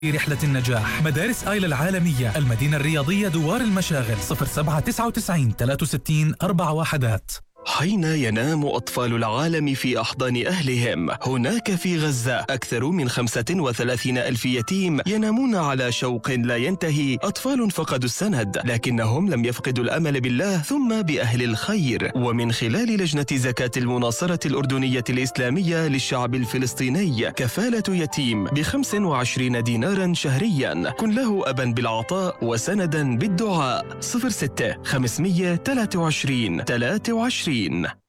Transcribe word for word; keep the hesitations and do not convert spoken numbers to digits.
في رحلة النجاح. مدارس آيلا العالمية، المدينة الرياضية، دوار المشاغل. صفر سبعة تسعة وتسعين ثلاثة وستين أربعة وحدات. حين ينام أطفال العالم في أحضان أهلهم، هناك في غزة أكثر من خمسة وثلاثين ألف يتيم ينامون على شوق لا ينتهي. أطفال فقدوا السند، لكنهم لم يفقدوا الأمل بالله ثم بأهل الخير. ومن خلال لجنة زكاة المناصرة الأردنية الإسلامية للشعب الفلسطيني، كفالة يتيم بخمس وعشرين دينارا شهريا. كن له أبا بالعطاء وسندا بالدعاء. صفر ستة خمسمية ثلاثة وعشرين ثلاثة وعشرين.